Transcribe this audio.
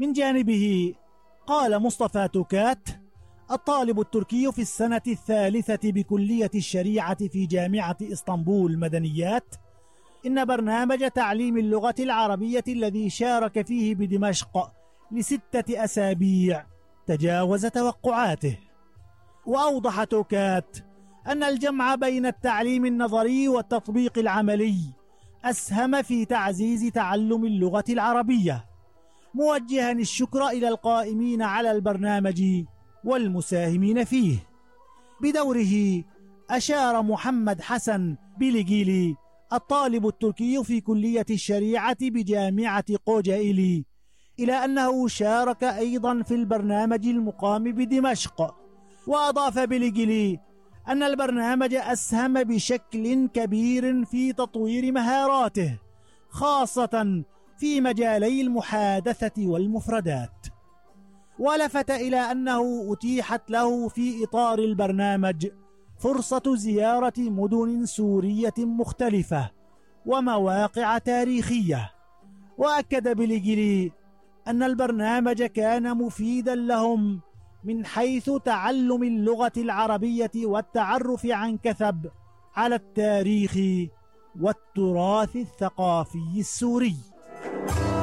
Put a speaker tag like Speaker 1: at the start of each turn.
Speaker 1: من جانبه قال مصطفى توكات الطالب التركي في السنة الثالثة بكلية الشريعة في جامعة إسطنبول مدنيات إن برنامج تعليم اللغة العربية الذي شارك فيه بدمشق ل6 أسابيع تجاوز توقعاته. وأوضح توكات أن الجمع بين التعليم النظري والتطبيق العملي أسهم في تعزيز تعلم اللغة العربية، موجها الشكر إلى القائمين على البرنامج والمساهمين فيه. بدوره أشار محمد حسن بيليجيلي الطالب التركي في كلية الشريعة بجامعة قوجائلي إلى أنه شارك أيضا في البرنامج المقام بدمشق. وأضاف بيليجيلي أن البرنامج أسهم بشكل كبير في تطوير مهاراته خاصة في مجالي المحادثة والمفردات. ولفت إلى أنه أتيحت له في إطار البرنامج فرصة زيارة مدن سورية مختلفة ومواقع تاريخية. وأكد بيليجيلي أن البرنامج كان مفيدا لهم من حيث تعلم اللغة العربية والتعرف عن كثب على التاريخ والتراث الثقافي السوري.